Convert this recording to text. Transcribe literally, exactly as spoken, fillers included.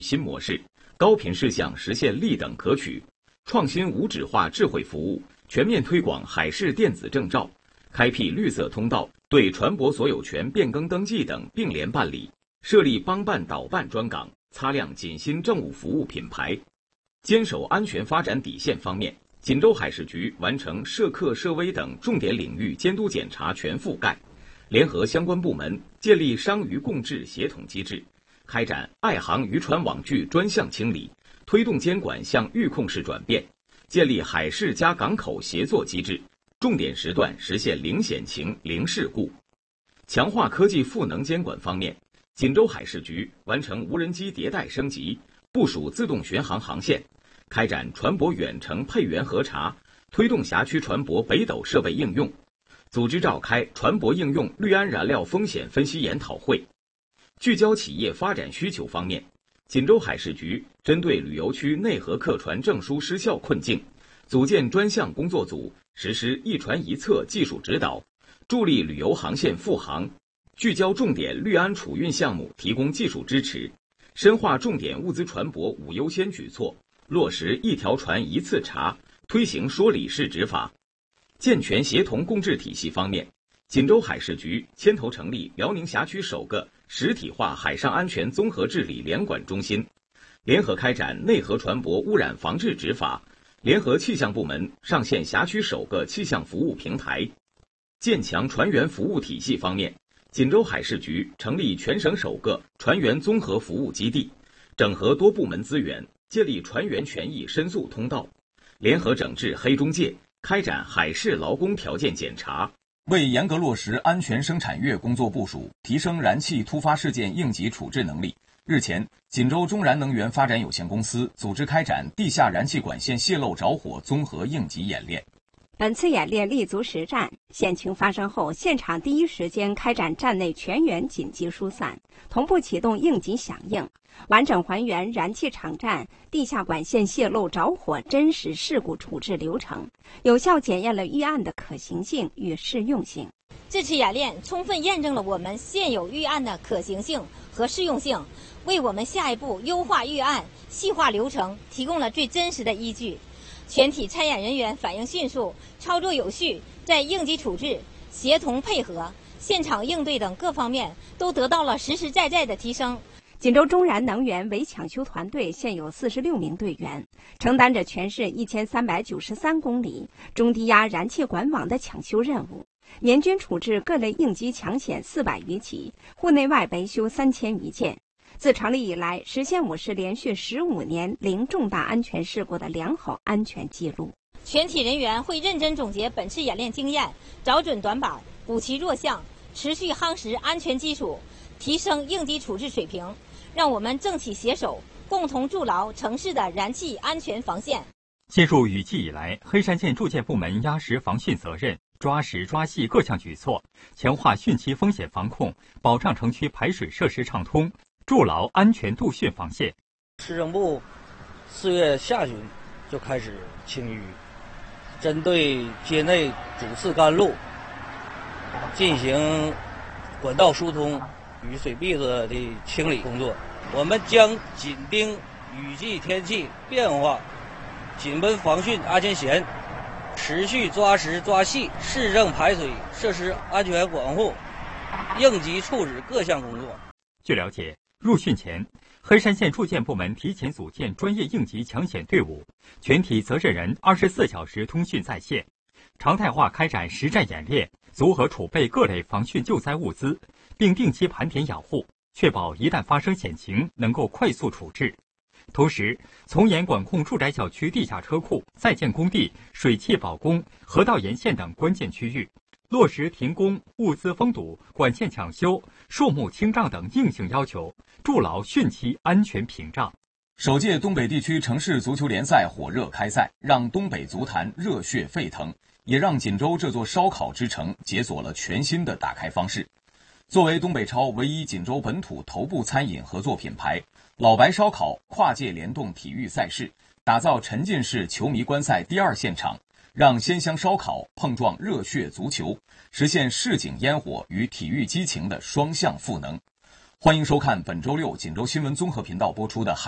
新模式，高频事项实现立等可取，创新无纸化智慧服务，全面推广海事电子证照，开辟绿色通道，对船舶所有权变更登记等并联办理，设立帮办导办专岗，擦亮锦新政务服务品牌。坚守安全发展底线方面，锦州海事局完成涉客涉危等重点领域监督检查全覆盖，联合相关部门建立商渔共治协同机制，开展爱航渔船网具专项清理，推动监管向预控式转变，建立海事加港口协作机制，重点时段实现零险情、零事故。强化科技赋能监管方面，锦州海事局完成无人机迭代升级，部署自动巡航航线，开展船舶远程配员核查，推动辖区船舶北斗设备应用，组织召开船舶应用氯胺燃料风险分析研讨会。聚焦企业发展需求方面，锦州海事局针对旅游区内河客船证书失效困境，组建专项工作组，实施一船一测技术指导，助力旅游航线复航，聚焦重点氯胺储运项目提供技术支持，深化重点物资船舶五优先举措，落实一条船一次查，推行说理式执法。健全协同共治体系方面，锦州海事局牵头成立辽宁辖区首个实体化海上安全综合治理联管中心，联合开展内河船舶污染防治执法，联合气象部门上线辖区首个气象服务平台。建强船员服务体系方面，锦州海事局成立全省首个船员综合服务基地，整合多部门资源，建立船员权益申诉通道，联合整治黑中介，开展海事劳工条件检查。为严格落实安全生产月工作部署，提升燃气突发事件应急处置能力，日前，锦州中燃能源发展有限公司组织开展地下燃气管线泄漏着火综合应急演练。 本次演练立足实战，险情发生后，现场第一时间开展站内全员紧急疏散，同步启动应急响应，完整还原燃气场站地下管线泄漏着火真实事故处置流程，有效检验了预案的可行性与适用性。 这次演练充分验证了我们现有预案的可行性和适用性，为我们下一步优化预案、细化流程提供了最真实的依据。全体参演人员反应迅速，操作有序，在应急处置、协同配合、现场应对等各方面都得到了实实在在的提升。 锦州中燃能源围抢修团队现有四十六名队员，承担着全市一千三百九十三公里中低压燃气管网的抢修任务，年均处置各类应急抢险四百余起，户内外维修三千余件。自成立以来，实现我市连续十五年零重大安全事故的良好安全记录。 全体人员会认真总结本次演练经验，找准短板，补齐弱项，持续夯实安全基础，提升应急处置水平，让我们政企携手，共同筑牢城市的燃气安全防线。 进入雨季以来，黑山县住建部门压实防汛责任，抓实抓细各项举措，强化汛期风险防控，保障城区排水设施畅通，筑牢安全渡汛防线。 市政部四月下旬就开始清淤，针对街内主次干路进行管道疏通、雨水壁子的清理工作。我们将紧盯雨季天气变化，紧绷防汛安全弦，持续抓实抓细市政排水设施安全管护、应急处置各项工作。 据了解，入汛前，黑山县住建部门提前组建专业应急抢险队伍，全体责任人二十四小时通讯在线，常态化开展实战演练，组合储备各类防汛救灾物资，并定期盘点养护，确保一旦发生险情能够快速处置。同时，从严管控住宅小区地下车库、在建工地、水汽保供、河道沿线等关键区域，落实停工、物资封堵、管线抢修、树木清障等硬性要求，筑牢汛期安全屏障。 首届东北地区城市足球联赛火热开赛，让东北足坛热血沸腾，也让锦州这座烧烤之城解锁了全新的打开方式。作为东北超唯一锦州本土头部餐饮合作品牌，老白烧烤跨界联动体育赛事，打造沉浸式球迷观赛第二现场，让鲜香烧烤碰撞热血足球，实现市井烟火与体育激情的双向赋能。欢迎收看本周六锦州新闻综合频道播出的海